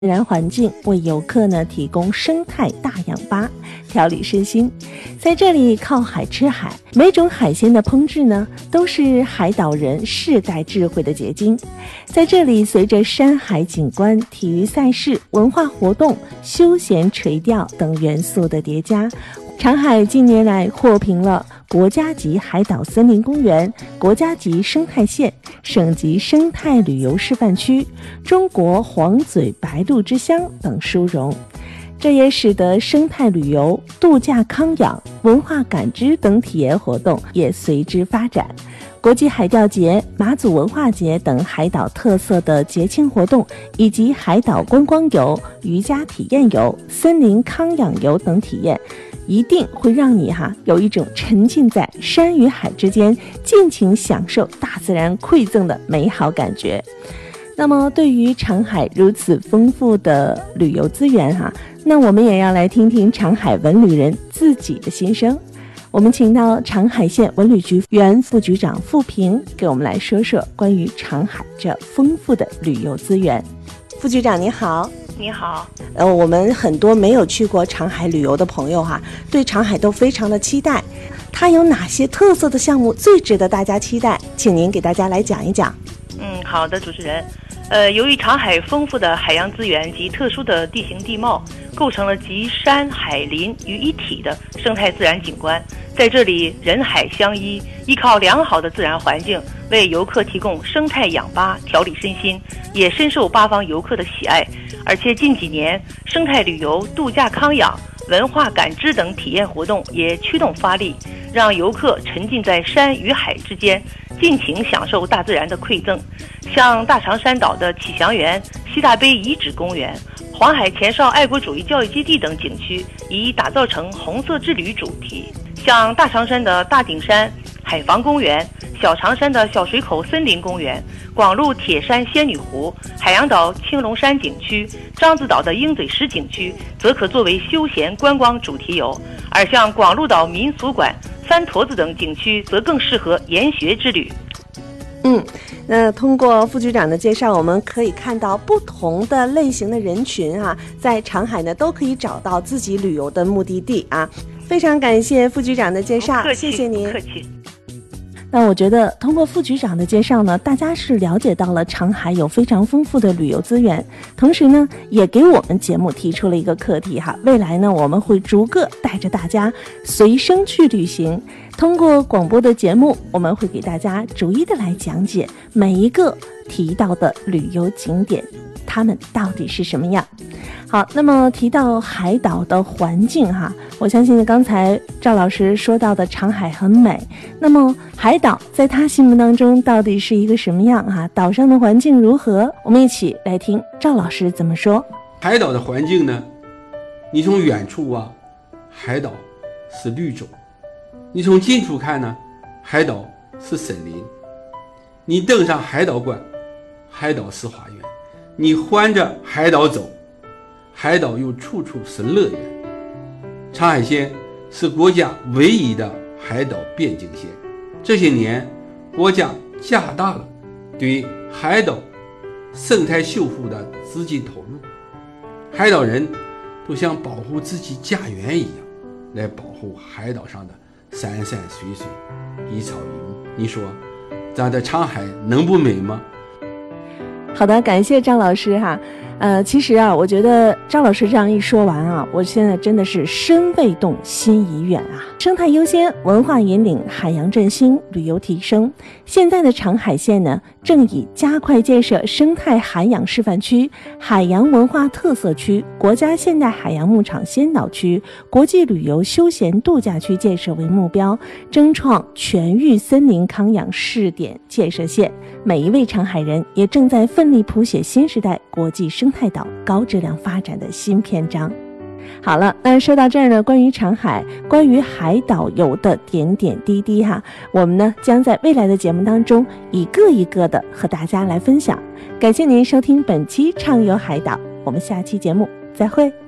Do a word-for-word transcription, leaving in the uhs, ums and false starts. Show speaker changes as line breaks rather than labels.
自然环境为游客呢提供生态大氧吧，调理身心。在这里靠海吃海，每种海鲜的烹制呢都是海岛人世代智慧的结晶。在这里，随着山海景观、体育赛事、文化活动、休闲垂钓等元素的叠加，长海近年来获评了国家级海岛森林公园、国家级生态县、省级生态旅游示范区、中国黄嘴白鹭之乡等殊荣。这也使得生态旅游、度假康养、文化感知等体验活动也随之发展。国际海钓节、马祖文化节等海岛特色的节庆活动，以及海岛观光游、渔家体验游、森林康养游等体验，一定会让你哈有一种沉浸在山与海之间，尽情享受大自然馈赠的美好感觉。那么对于长海如此丰富的旅游资源哈，那我们也要来听听长海文旅人自己的心声。我们请到长海县文旅局原副局长傅平给我们来说说关于长海这丰富的旅游资源。副局长你好。
你好。
呃，我们很多没有去过长海旅游的朋友哈，对长海都非常的期待。它有哪些特色的项目最值得大家期待？请您给大家来讲一讲。
嗯，好的，主持人。呃，由于长海丰富的海洋资源及特殊的地形地貌，构成了集山海林于一体的生态自然景观。在这里，人海相依，依靠良好的自然环境，为游客提供生态氧吧，调理身心，也深受八方游客的喜爱。而且近几年，生态旅游、度假康养、文化感知等体验活动也驱动发力，让游客沉浸在山与海之间，尽情享受大自然的馈赠。像大长山岛的启祥园、西大碑遗址公园、黄海前哨爱国主义教育基地等景区，已打造成红色之旅主题。像大长山的大顶山海防公园、小长山的小水口森林公园、广路铁山仙女湖、海洋岛青龙山景区、獐子岛的鹰嘴石景区，则可作为休闲观光主题游。而像广路岛民俗馆、三坨子等景区，则更适合研学之旅。
嗯，那通过副局长的介绍，我们可以看到不同的类型的人群啊，在长海呢都可以找到自己旅游的目的地啊。非常感谢副局长的介绍，谢谢您。
客气。
那我觉得通过副局长的介绍呢，大家是了解到了长海有非常丰富的旅游资源，同时呢也给我们节目提出了一个课题哈，未来呢我们会逐个带着大家随声去旅行，通过广播的节目，我们会给大家逐一的来讲解每一个提到的旅游景点，它们到底是什么样。好，那么提到海岛的环境哈，我相信刚才赵老师说到的长海很美，那么海岛在他心目当中到底是一个什么样哈？岛上的环境如何？我们一起来听赵老师怎么说。
海岛的环境呢，你从远处啊，海岛是绿洲；你从近处看呢，海岛是森林。你登上海岛观，海岛是花园；你环着海岛走，海岛又处处是乐园。长海县是国家唯一的海岛边境县，这些年国家加大了对海岛生态修复的资金投入，海岛人都像保护自己家园一样来保护海岛上的山山水水、一草一木。你说咱的长海能不美吗？
好的，感谢张老师哈。呃，其实啊，我觉得张老师这样一说完啊，我现在真的是身未动，心已远啊。生态优先，文化引领，海洋振兴，旅游提升。现在的长海县呢，正以加快建设生态涵养示范区、海洋文化特色区、国家现代海洋牧场先导区、国际旅游休闲度假区建设为目标，争创全域森林康养试点建设县。每一位长海人也正在奋力谱写新时代国际生态岛高质量发展的新篇章。好了，那说到这儿呢，关于长海，关于海岛游的点点滴滴哈，我们呢将在未来的节目当中一个一个的和大家来分享。感谢您收听本期畅游海岛，我们下期节目再会。